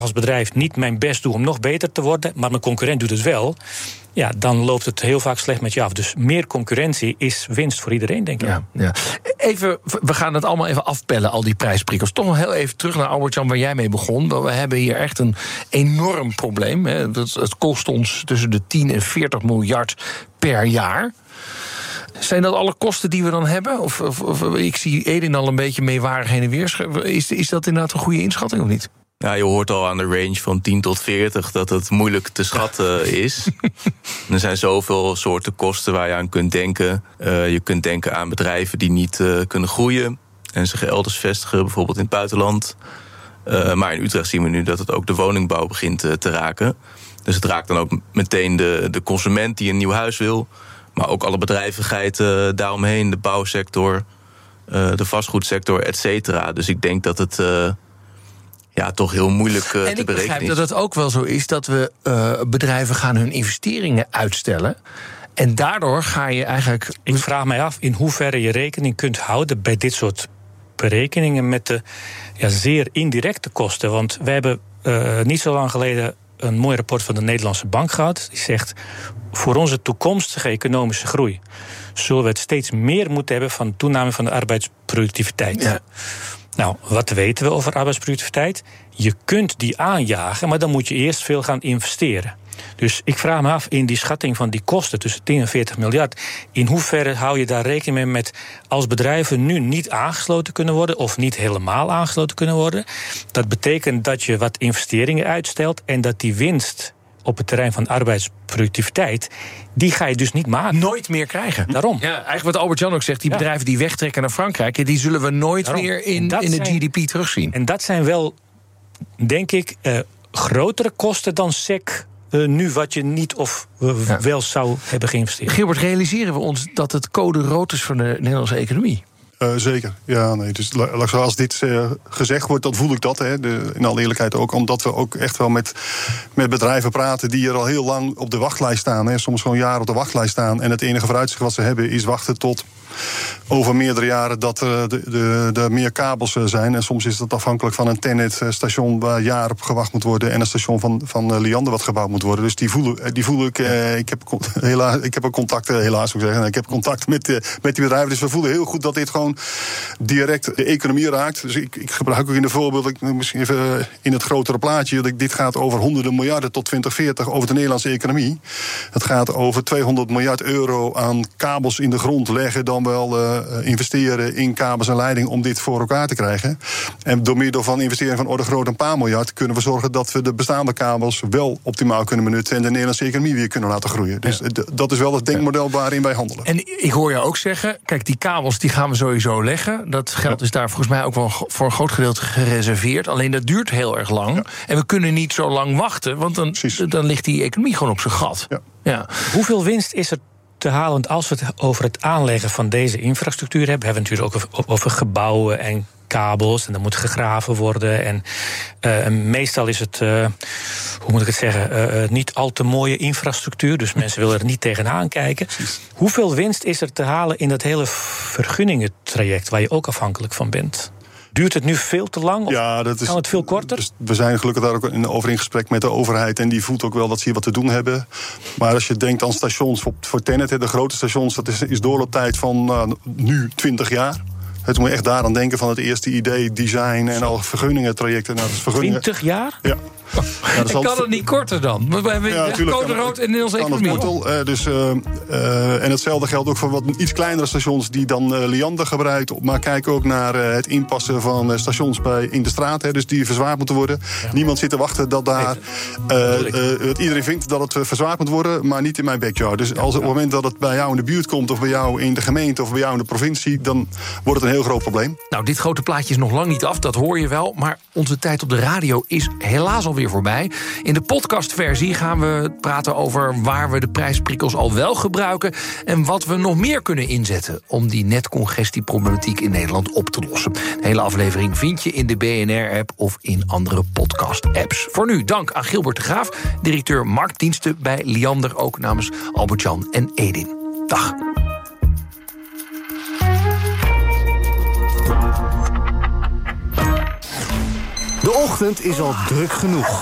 als bedrijf niet mijn best doe om nog beter te worden, maar mijn concurrent doet het wel, ja, dan loopt het heel vaak slecht met je af. Dus meer concurrentie is winst voor iedereen, denk ik. Ja. Even, we gaan het allemaal even afpellen, al die prijsprikkels. Toch nog heel even terug naar Albert-Jan, waar jij mee begon. We hebben hier echt een enorm probleem. Hè. Het kost ons tussen de 10 en 40 miljard per jaar. Zijn dat alle kosten die we dan hebben? Of ik zie Edin al een beetje meewarig heen en weer. Is dat inderdaad een goede inschatting of niet? Ja, je hoort al aan de range van 10 tot 40 dat het moeilijk te schatten is. Er zijn zoveel soorten kosten waar je aan kunt denken. Je kunt denken aan bedrijven die niet kunnen groeien en zich elders vestigen, bijvoorbeeld in het buitenland. Maar in Utrecht zien we nu dat het ook de woningbouw begint te raken. Dus het raakt dan ook meteen de consument die een nieuw huis wil, maar ook alle bedrijvigheid daaromheen, de bouwsector, de vastgoedsector, et cetera. Dus ik denk dat het toch heel moeilijk te berekenen is. En ik begrijp dat het ook wel zo is dat we bedrijven gaan hun investeringen uitstellen. En daardoor ga je eigenlijk... Ik vraag mij af in hoeverre je rekening kunt houden bij dit soort berekeningen met de zeer indirecte kosten. Want we hebben niet zo lang geleden een mooi rapport van de Nederlandse Bank gehad. Die zegt, voor onze toekomstige economische groei zullen we het steeds meer moeten hebben van toename van de arbeidsproductiviteit. Ja. Nou, wat weten we over arbeidsproductiviteit? Je kunt die aanjagen, maar dan moet je eerst veel gaan investeren. Dus ik vraag me af, in die schatting van die kosten tussen 10 en 40 miljard... in hoeverre hou je daar rekening mee met als bedrijven nu niet aangesloten kunnen worden of niet helemaal aangesloten kunnen worden? Dat betekent dat je wat investeringen uitstelt en dat die winst op het terrein van arbeidsproductiviteit, die ga je dus niet maken. Nooit meer krijgen. Daarom. Ja, eigenlijk wat Albert-Jan ook zegt, die bedrijven die wegtrekken naar Frankrijk, die zullen we nooit meer in de GDP terugzien. En dat zijn wel, denk ik, grotere kosten dan SEC nu wat je niet of wel zou hebben geïnvesteerd. Gilbert, realiseren we ons dat het code rood is van de Nederlandse economie? Zeker, ja, nee. Dus als dit gezegd wordt, dan voel ik dat, in alle eerlijkheid ook. Omdat we ook echt wel met bedrijven praten die er al heel lang op de wachtlijst staan. Soms gewoon jaren op de wachtlijst staan. En het enige vooruitzicht wat ze hebben is wachten tot over meerdere jaren dat er meer kabels zijn. En soms is dat afhankelijk van een TenneT-station waar jaren op gewacht moet worden en een station van Liander wat gebouwd moet worden. Dus die voel ik. Ik heb ook contact, helaas moet ik zeggen. Ik heb contact met die bedrijven. Dus we voelen heel goed dat dit gewoon direct de economie raakt. Dus ik gebruik ook in de voorbeeld, misschien even in het grotere plaatje, dit gaat over honderden miljarden tot 2040 over de Nederlandse economie. Het gaat over 200 miljard euro aan kabels in de grond leggen, dan wel investeren in kabels en leiding om dit voor elkaar te krijgen. En door middel van investeringen van orde groot een paar miljard kunnen we zorgen dat we de bestaande kabels wel optimaal kunnen benutten en de Nederlandse economie weer kunnen laten groeien. Dus dat is wel het denkmodel waarin wij handelen. En ik hoor je ook zeggen, kijk, die kabels die gaan we sowieso leggen. Dat geld is daar volgens mij ook wel voor een groot gedeelte gereserveerd. Alleen dat duurt heel erg lang. Ja. En we kunnen niet zo lang wachten, want dan ligt die economie gewoon op zijn gat. Ja. Hoeveel winst is er te halen? Want als we het over het aanleggen van deze infrastructuur hebben we natuurlijk ook over gebouwen en kabels, en dan moet gegraven worden. En meestal is het, hoe moet ik het zeggen, niet al te mooie infrastructuur. Dus mensen willen er niet tegenaan kijken. Precies. Hoeveel winst is er te halen in dat hele vergunningentraject waar je ook afhankelijk van bent? Duurt het nu veel te lang? Of kan het veel korter? Dus we zijn gelukkig daar ook over in gesprek met de overheid. En die voelt ook wel dat ze hier wat te doen hebben. Maar als je denkt aan stations voor TenneT, de grote stations, dat is doorlooptijd van nu 20 jaar. Het moet je echt daaraan denken van het eerste idee, design en al vergunningentrajecten. 20 jaar? Ja. En kan het niet korter dan? We hebben code rood in Nederlandse economie. En hetzelfde geldt ook voor wat iets kleinere stations die dan Liander gebruikt. Maar kijk ook naar het inpassen van stations in de straat. Dus die verzwaard moeten worden. Ja. Niemand zit te wachten dat daar iedereen vindt dat het verzwaard moet worden, maar niet in mijn backyard. Dus op het moment dat het bij jou in de buurt komt, of bij jou in de gemeente, of bij jou in de provincie, dan wordt het een heel groot probleem. Nou, dit grote plaatje is nog lang niet af, dat hoor je wel. Maar onze tijd op de radio is helaas alweer voorbij. In de podcastversie gaan we praten over waar we de prijsprikkels al wel gebruiken en wat we nog meer kunnen inzetten om die netcongestieproblematiek in Nederland op te lossen. De hele aflevering vind je in de BNR-app of in andere podcast-apps. Voor nu dank aan Gilbert de Graaf, directeur marktdiensten bij Liander, ook namens Albert-Jan en Edin. Dag. De ochtend is al druk genoeg.